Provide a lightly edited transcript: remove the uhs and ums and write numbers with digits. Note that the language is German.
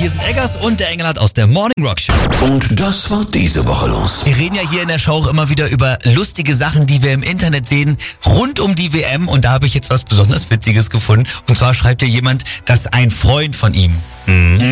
Hier sind Eggers und der Engelhardt aus der Morning Rock Show. Und das war diese Woche los. Wir reden ja hier in der Show auch immer wieder über lustige Sachen, die wir im Internet sehen, rund um die WM. Und da habe ich jetzt was besonders Witziges gefunden. Und zwar schreibt hier jemand, dass ein Freund von ihm